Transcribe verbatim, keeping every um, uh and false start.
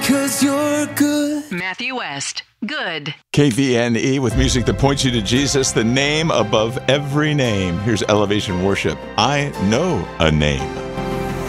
'cause you're good. Matthew West, good. K V N E with music that points you to Jesus, the name above every name. Here's Elevation Worship. I know a name.